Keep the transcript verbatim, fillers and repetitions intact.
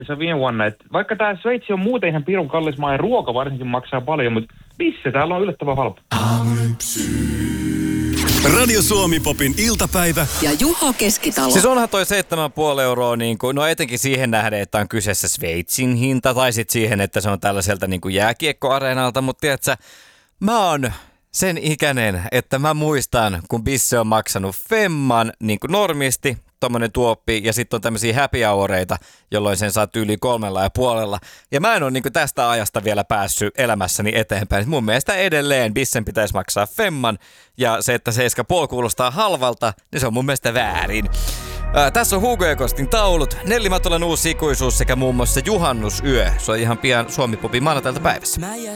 se viime vuonna, että vaikka tää Sveitsi on muuten ihan pirun kallis maa ja ruoka varsinkin maksaa paljon, mutta missä täällä on yllättävän halpa. Radio Suomi Popin iltapäivä. Ja Juho Keskitalo. Siis onhan toi seitsemän pilkku viisi euroa, niin kuin, no etenkin siihen nähden, että on kyseessä Sveitsin hinta, tai sitten siihen, että se on tällaiselta niin kuin jääkiekkoareenalta, mutta tiedätkö, mä oon sen ikäinen, että mä muistan, kun Bisse on maksanut femman niin kuin normisti, tommonen tuoppi, ja sitten on tämmöisiä happy houreita, jolloin sen saa yli kolmella ja puolella. Ja mä en ole niin kuin tästä ajasta vielä päässyt elämässäni eteenpäin. Mun mielestä edelleen Bissen pitäisi maksaa femman, ja se, että seitsemän pilkku viisi kuulostaa halvalta, niin se on mun mielestä väärin. Ää, tässä on Hugo ja Kostin taulut, Nelli Matolan uusi ikuisuus sekä muun muassa Juhannusyö. Se on ihan pian Suomi Popin maanantailta päivässä.